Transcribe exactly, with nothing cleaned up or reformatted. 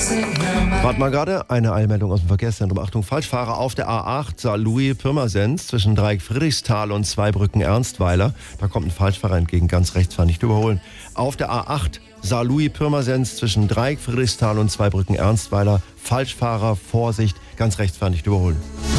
Warte mal gerade, eine Eilmeldung aus dem Verkehrszentrum. Achtung, Falschfahrer auf der A acht, Saarlouis-Pirmasens zwischen Dreieck Friedrichsthal und Zweibrücken Ernstweiler. Da kommt ein Falschfahrer entgegen, ganz rechts fahren, nicht überholen. Auf der A acht, Saarlouis-Pirmasens zwischen Dreieck Friedrichsthal und Zweibrücken Ernstweiler. Falschfahrer, Vorsicht, ganz rechts fahren, nicht überholen.